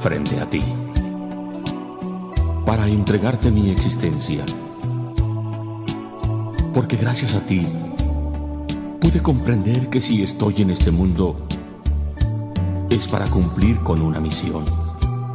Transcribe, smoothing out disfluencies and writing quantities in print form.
frente a ti, para entregarte mi existencia, porque gracias a ti pude comprender que si estoy en este mundo es para cumplir con una misión.